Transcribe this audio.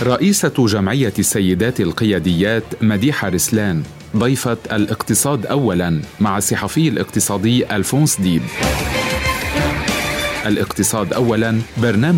رئيسة جمعية السيدات القياديات مديحة رسلان ضيفة الاقتصاد أولاً مع الصحفي الاقتصادي ألفونس ديب. الاقتصاد أولاً برنامج